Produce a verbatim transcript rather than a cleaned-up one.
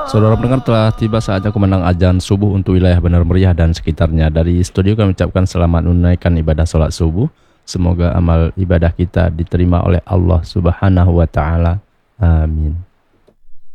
Saudara pendengar, telah tiba saatnya kumandang azan subuh untuk wilayah Benar Meriah dan sekitarnya. Dari studio kami ucapkan selamat menunaikan ibadah salat subuh. Semoga amal ibadah kita diterima oleh Allah Subhanahu wa taala. Amin.